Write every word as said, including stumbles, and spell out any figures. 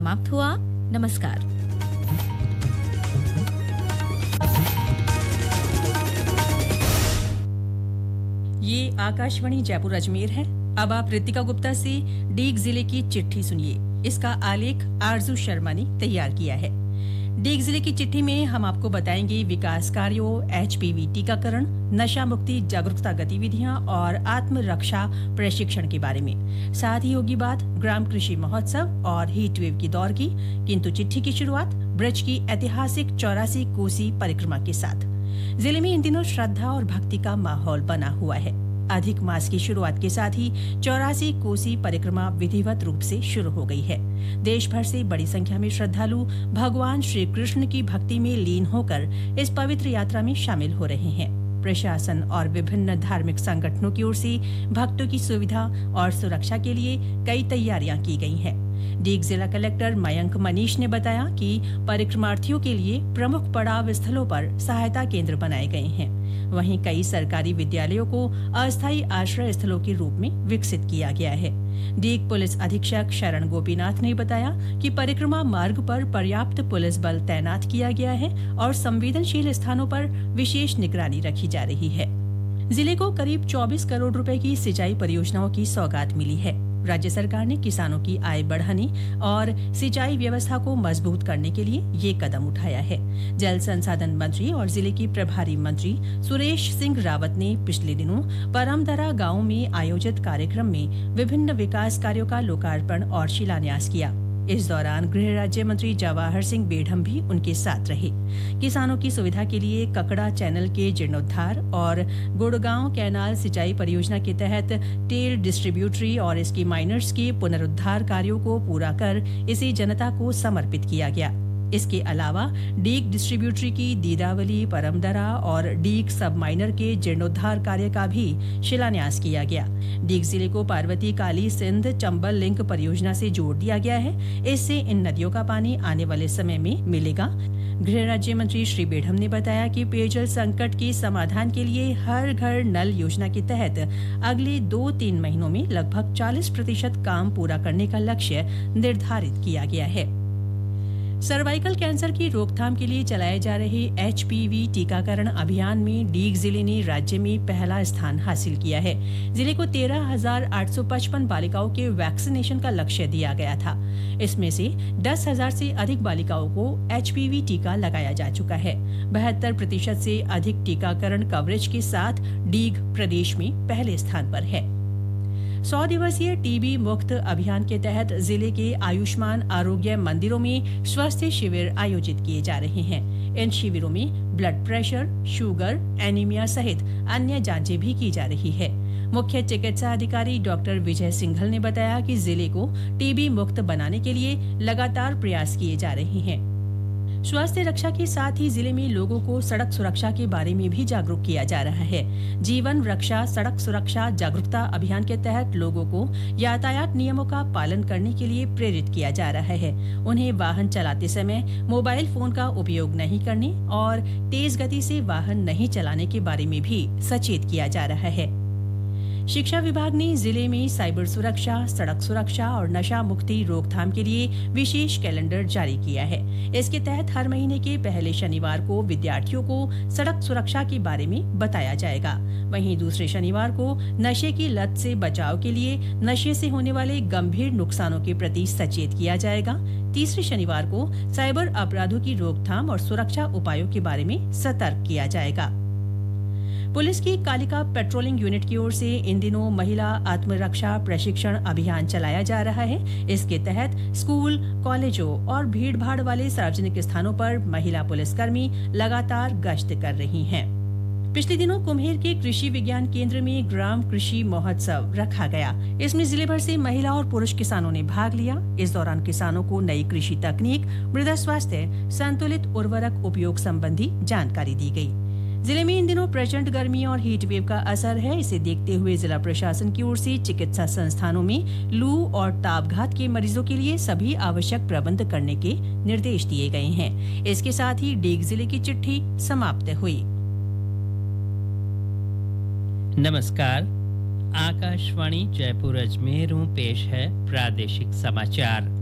समाप्त हुआ। नमस्कार। ये आकाशवाणी जयपुर अजमेर है। अब आप रितिका गुप्ता से डीग जिले की चिट्ठी सुनिए। इसका आलेख आरजू शर्मा ने तैयार किया है। डीग जिले की चिट्ठी में हम आपको बताएंगे विकास कार्यों, एचपीवी टीकाकरण, नशा मुक्ति जागरूकता गतिविधियां और आत्मरक्षा प्रशिक्षण के बारे में। साथ ही होगी बात ग्राम कृषि महोत्सव और हीट वेव की दौर की। किंतु चिट्ठी की शुरुआत ब्रज की ऐतिहासिक चौरासी कोसी परिक्रमा के साथ। जिले में इन दिनों श्रद्धा और भक्ति का माहौल बना हुआ है। अधिक मास की शुरुआत के साथ ही चौरासी कोसी परिक्रमा विधिवत रूप से शुरू हो गई है। देश भर से बड़ी संख्या में श्रद्धालु भगवान श्री कृष्ण की भक्ति में लीन होकर इस पवित्र यात्रा में शामिल हो रहे हैं। प्रशासन और विभिन्न धार्मिक संगठनों की ओर से भक्तों की सुविधा और सुरक्षा के लिए कई तैयारियां की गई हैं। डीग जिला कलेक्टर मयंक मनीष ने बताया कि परिक्रमार्थियों के लिए प्रमुख पड़ाव स्थलों पर सहायता केंद्र बनाए गए हैं। वहीं कई सरकारी विद्यालयों को अस्थायी आश्रय स्थलों के रूप में विकसित किया गया है। डीग पुलिस अधीक्षक शरण गोपीनाथ ने बताया कि परिक्रमा मार्ग पर पर्याप्त पुलिस बल तैनात किया गया है और संवेदनशील स्थानों पर विशेष निगरानी रखी जा रही है। जिले को करीब चौबीस करोड़ रुपए की सिंचाई परियोजनाओं की सौगात मिली है। राज्य सरकार ने किसानों की आय बढ़ाने और सिंचाई व्यवस्था को मजबूत करने के लिए ये कदम उठाया है। जल संसाधन मंत्री और जिले की प्रभारी मंत्री सुरेश सिंह रावत ने पिछले दिनों परमदरा गांव में आयोजित कार्यक्रम में विभिन्न विकास कार्यों का लोकार्पण और शिलान्यास किया। इस दौरान गृह राज्य मंत्री जवाहर सिंह बेढ़म भी उनके साथ रहे। किसानों की सुविधा के लिए ककड़ा चैनल के जीर्णोद्धार और गुड़गांव कैनाल सिंचाई परियोजना के तहत टेल डिस्ट्रीब्यूटरी और इसकी माइनर्स के पुनरुद्धार कार्यों को पूरा कर इसे जनता को समर्पित किया गया। इसके अलावा डीग डिस्ट्रीब्यूटरी की दीदावली, परमदरा और डीग सब माइनर के जीर्णोद्धार कार्य का भी शिलान्यास किया गया। डीग जिले को पार्वती काली सिंध चंबल लिंक परियोजना से जोड़ दिया गया है। इससे इन नदियों का पानी आने वाले समय में मिलेगा। गृह राज्य मंत्री श्री बेढ़म ने बताया कि पेयजल संकट के समाधान के लिए हर घर नल योजना के तहत अगले दो तीन महीनों में लगभग चालीस प्रतिशत काम पूरा करने का लक्ष्य निर्धारित किया गया है। सर्वाइकल कैंसर की रोकथाम के लिए चलाए जा रहे एचपीवी टीकाकरण अभियान में डीग जिले ने राज्य में पहला स्थान हासिल किया है। जिले को तेरह हजार आठ सौ पचपन बालिकाओं के वैक्सीनेशन का लक्ष्य दिया गया था। इसमें से दस हजार से अधिक बालिकाओं को एचपीवी टीका लगाया जा चुका है। बहत्तर प्रतिशत से अधिक टीकाकरण कवरेज के साथ डीग प्रदेश में पहले स्थान पर है। सौ दिवसीय टीबी मुक्त अभियान के तहत जिले के आयुष्मान आरोग्य मंदिरों में स्वास्थ्य शिविर आयोजित किए जा रहे हैं। इन शिविरों में ब्लड प्रेशर, शुगर, एनीमिया सहित अन्य जांचें भी की जा रही है। मुख्य चिकित्सा अधिकारी डॉक्टर विजय सिंघल ने बताया कि जिले को टीबी मुक्त बनाने के लिए लगातार प्रयास किए जा रहे हैं। स्वास्थ्य रक्षा के साथ ही जिले में लोगों को सड़क सुरक्षा के बारे में भी जागरूक किया जा रहा है। जीवन रक्षा सड़क सुरक्षा जागरूकता अभियान के तहत लोगों को यातायात नियमों का पालन करने के लिए प्रेरित किया जा रहा है। उन्हें वाहन चलाते समय मोबाइल फोन का उपयोग नहीं करने और तेज गति से वाहन नहीं चलाने के बारे में भी सचेत किया जा रहा है। शिक्षा विभाग ने जिले में साइबर सुरक्षा, सड़क सुरक्षा और नशा मुक्ति रोकथाम के लिए विशेष कैलेंडर जारी किया है। इसके तहत हर महीने के पहले शनिवार को विद्यार्थियों को सड़क सुरक्षा के बारे में बताया जाएगा। वहीं दूसरे शनिवार को नशे की लत से बचाव के लिए नशे से होने वाले गंभीर नुकसानों के प्रति सचेत किया जाएगा। तीसरे शनिवार को साइबर अपराधों की रोकथाम और सुरक्षा उपायों के बारे में सतर्क किया जाएगा। पुलिस की कालिका पेट्रोलिंग यूनिट की ओर से इन दिनों महिला आत्मरक्षा प्रशिक्षण अभियान चलाया जा रहा है। इसके तहत स्कूल, कॉलेजों और भीड़भाड़ वाले सार्वजनिक स्थानों पर महिला पुलिसकर्मी लगातार गश्त कर रही हैं। पिछले दिनों कुम्हेर के कृषि विज्ञान केंद्र में ग्राम कृषि महोत्सव रखा गया। इसमें जिले भर से महिला और पुरुष किसानों ने भाग लिया। इस दौरान किसानों को नई कृषि तकनीक, मृदा स्वास्थ्य, संतुलित उर्वरक उपयोग संबंधी जानकारी दी गई। जिले में इन दिनों प्रचंड गर्मी और हीट वेव का असर है। इसे देखते हुए जिला प्रशासन की ओर से चिकित्सा संस्थानों में लू और तापघात के मरीजों के लिए सभी आवश्यक प्रबंध करने के निर्देश दिए गए हैं। इसके साथ ही डीग जिले की चिट्ठी समाप्त हुई। नमस्कार, आकाशवाणी जयपुर अजमेर पेश है प्रादेशिक समाचार।